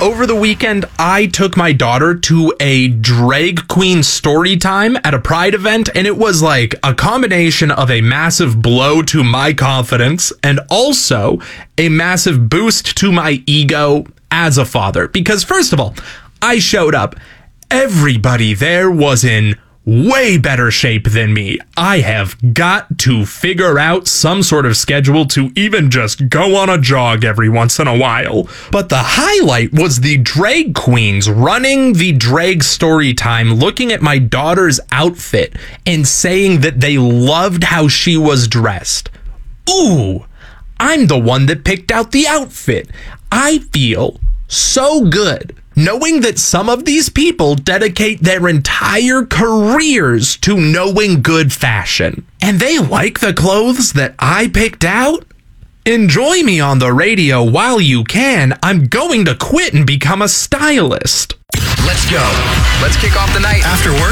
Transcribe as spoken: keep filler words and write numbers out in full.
over the weekend, I took my daughter to a drag queen story time at a Pride event, and it was like a combination of a massive blow to my confidence and also a massive boost to my ego as a father. Because first of all, I showed up. Everybody there was in way better shape than me. I have got to figure out some sort of schedule to even just go on a jog every once in a while. But the highlight was the drag queens running the drag story time, looking at my daughter's outfit and saying that they loved how she was dressed. Ooh, I'm the one that picked out the outfit. I feel so good knowing that some of these people dedicate their entire careers to knowing good fashion. And they like the clothes that I picked out? Enjoy me on the radio while you can. I'm going to quit and become a stylist. Let's go. Let's kick off the night. After work.